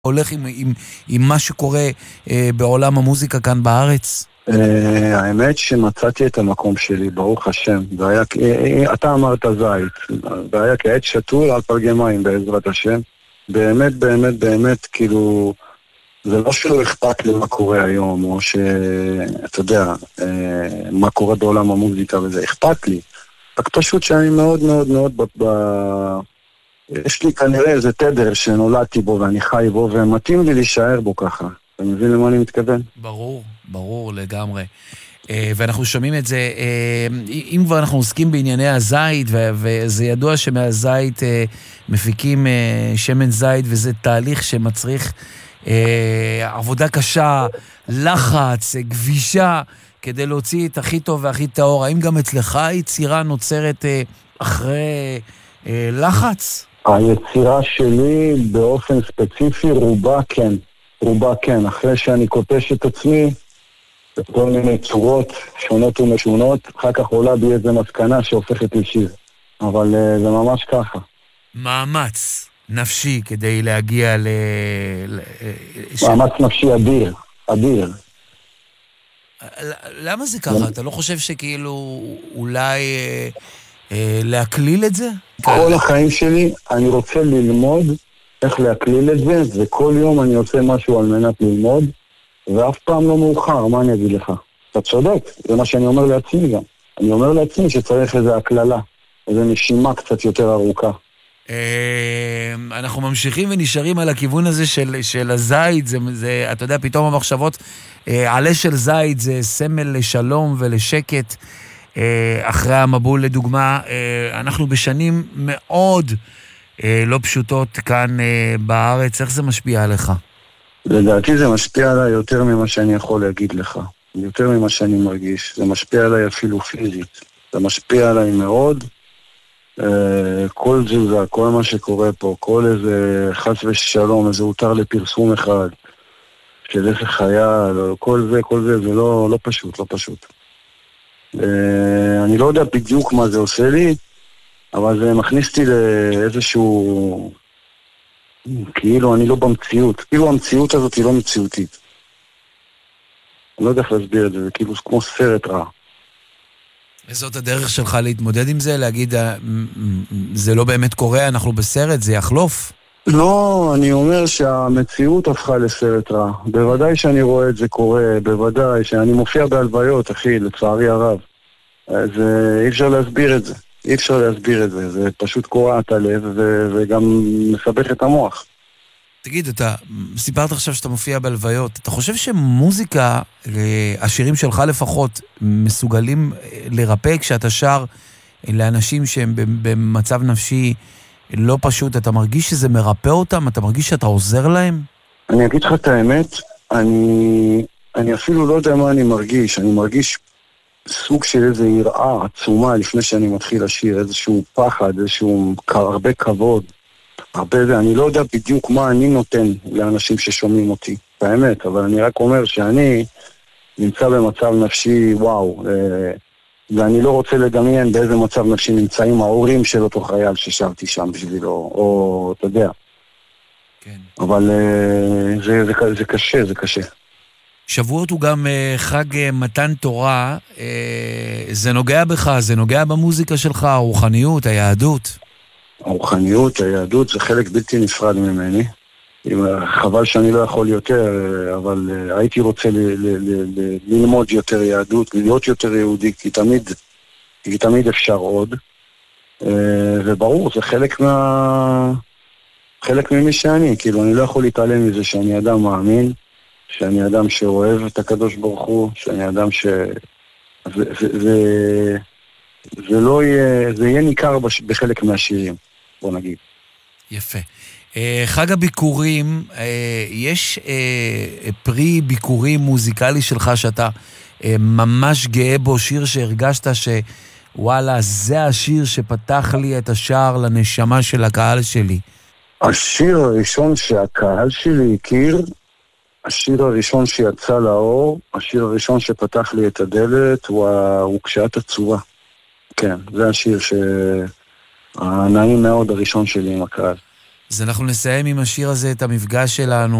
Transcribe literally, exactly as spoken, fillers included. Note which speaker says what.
Speaker 1: הולך עם, עם, עם מה שקורה אה, בעולם המוזיקה כאן בארץ?
Speaker 2: אה, האמת שמצאתי את המקום שלי, ברוך השם. והיה, אה, אתה אמרת זית, והיה כעת שתול על פלגי מים בעזרת השם. באמת, באמת, באמת, כאילו, זה לא שלא אכפת לי מה קורה היום, או שאתה יודע, אה, מה קורה בעולם המוזיקה, וזה אכפת לי. רק פשוט שאני מאוד מאוד מאוד ב... ב... יש לי כנראה איזה תדר שנולדתי בו ואני חי בו, ומתאים לי להישאר בו ככה. אתה מבין למה אני מתכוון?
Speaker 1: ברור, ברור לגמרי. ואנחנו שומעים את זה, אם כבר אנחנו עוסקים בענייני הזית, וזה ידוע שמהזית מפיקים שמן זית, וזה תהליך שמצריך עבודה קשה, לחץ, גבישה, כדי להוציא את הכי טוב והכי טהור. האם גם אצלך היצירה נוצרת אחרי לחץ?
Speaker 2: היצירה שלי באופן ספציפי רובה כן, רובה כן. אחרי שאני קוטש את עצמי בכל מיני צורות שונות ומשונות, אחר כך עולה בי איזה מסקנה שהופכת לשיר. אבל uh, זה ממש ככה.
Speaker 1: מאמץ נפשי כדי להגיע ל...
Speaker 2: מאמץ נפשי אדיר, אדיר.
Speaker 1: למה זה ככה? אתה לא חושב שכאילו אולי להקליל את זה?
Speaker 2: כל החיים שלי אני רוצה ללמוד איך להקליל את זה, וכל יום אני עושה משהו על מנת ללמוד, ואף פעם לא מאוחר, מה אני אגיד לך? אתה צודק, זה מה שאני אומר לעצמי גם. אני אומר לעצמי שצריך איזו הקללה, איזו נשימה קצת יותר ארוכה.
Speaker 1: אנחנו ממשיכים ונשארים על הכיוון הזה של, של הזית, זה, זה, אתה יודע, פתאום המחשבות, עלה של זית זה סמל לשלום ולשקט, אחרי המבול לדוגמה, אנחנו בשנים מאוד לא פשוטות כאן בארץ, איך זה משפיע עליך?
Speaker 2: לדעתי זה משפיע עליי יותר ממה שאני יכול להגיד לך, יותר ממה שאני מרגיש, זה משפיע עליי אפילו פיזית, זה משפיע עליי מאוד, כל תזוזה, כל מה שקורה פה, כל איזה חס ושלום, איזה הותר לפרסום אחד, של איזה חייל, כל זה, כל זה, זה לא, לא פשוט, לא פשוט. אני לא יודע בדיוק מה זה עושה לי, אבל זה מכניס אותי לאיזשהו... כאילו אני לא במציאות, כאילו המציאות הזאת היא לא מציאותית. אני לא יודע איך להסביר את זה, זה כאילו כמו סרט רע.
Speaker 1: וזאת הדרך שלך להתמודד עם זה? להגיד, זה לא באמת קורה, אנחנו בסרט, זה יחלוף?
Speaker 2: לא, אני אומר שהמציאות הפכה לסרט רע. בוודאי שאני רואה את זה קורה, בוודאי שאני מופיע בהלוויות, אחי, לצערי הרב. אז אי אפשר להסביר את זה. אי אפשר להסביר את זה, זה פשוט קורע את הלב ו- וגם מסבך את המוח.
Speaker 1: תגיד, אתה סיפרת עכשיו שאתה מופיע בהלוויות, אתה חושב שמוזיקה, השירים שלך לפחות, מסוגלים לרפא כשאתה שר לאנשים שהם במצב נפשי לא פשוט, אתה מרגיש שזה מרפא אותם? אתה מרגיש שאתה עוזר להם?
Speaker 2: אני אגיד לך את האמת, אני, אני אפילו לא יודע מה אני מרגיש, אני מרגיש סוג של איזו יראה עצומה לפני שאני מתחיל לשיר, איזשהו פחד, איזשהו הרבה כבוד, הרבה זה, אני לא יודע בדיוק מה אני נותן לאנשים ששומעים אותי, באמת, אבל אני רק אומר שאני נמצא במצב נפשי, וואו, ואני לא רוצה לדמיין באיזה מצב נפשי נמצאים ההורים של אותו חייל ששרתי שם בשבילו, או אתה יודע.
Speaker 1: כן.
Speaker 2: אבל זה, זה, זה קשה, זה קשה.
Speaker 1: שבועות הוא גם חג מתן תורה, זה נוגע בך, זה נוגע במוזיקה שלך, הרוחניות, היהדות.
Speaker 2: הרוחניות, היהדות, זה חלק בלתי נפרד ממני. חבל שאני לא יכול יותר, אבל הייתי רוצה ל- ל- ל- ל- ללמוד יותר יהדות, להיות יותר יהודי, כי תמיד, כי תמיד אפשר עוד. וברור, זה חלק מה... חלק ממי שאני, כאילו אני לא יכול להתעלם מזה שאני אדם מאמין, שאני אדם שאוהב את הקדוש ברוך הוא, שאני אדם ש... זה, זה, זה, זה לא יהיה, זה יהיה ניכר בחלק מהשירים, בוא נגיד.
Speaker 1: יפה. חג הביקורים, יש פרי ביקורים מוזיקלי שלך שאתה ממש גאה בו, שיר שהרגשת שוואלה, זה השיר שפתח לי את השער לנשמה של הקהל שלי?
Speaker 2: השיר הראשון שהקהל שלי הכיר, השיר הראשון שיצא לאור, השיר הראשון שפתח לי את הדלת, הוא, הוא כשאת עצובה. כן, זה השיר שהנעים מאוד הראשון שלי עם הקהל.
Speaker 1: אז אנחנו נסיים עם השיר הזה את המפגש שלנו.